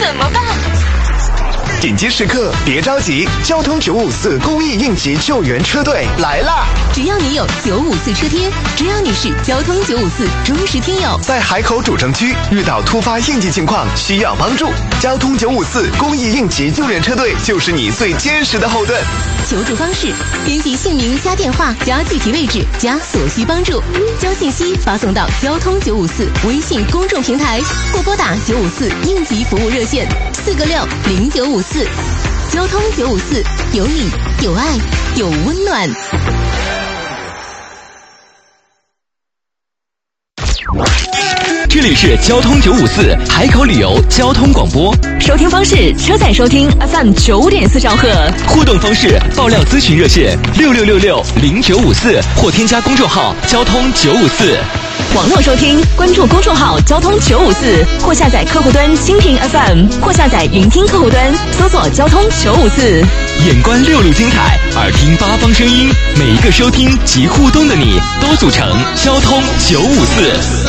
怎么办？ 紧急时刻别着急，交通954公益应急救援车队来啦！ 只要你有954车贴，只要你是交通954忠实听友， 在海口主城区遇到突发应急情况需要帮助，交通954公益应急救援车队就是你最坚实的后盾。 求助方式：编辑姓名加电话加具体位置加所需帮助，将信息发送到交通954微信公众平台，或拨打954应急服务热线4个6 0954。交通954，有你有爱有温暖。 这里是交通954海口旅游交通广播， 收听方式：车载收听 FM 9.4兆赫， 互动方式：爆料咨询热线66660954，或添加公众号交通954。 网络收听，关注公众号交通954，或下载客户端蜻蜓 FM， 或下载云听客户端，搜索交通954。 眼观6路精彩，耳听8方声音，每一个收听及互动的你，都组成交通954。